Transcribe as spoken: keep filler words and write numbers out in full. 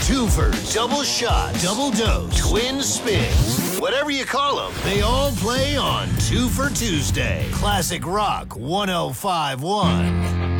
Twofers, double shot, double dose, twin spins. Whatever you call them, they all play on Two for Tuesday. Classic Rock one oh five point one.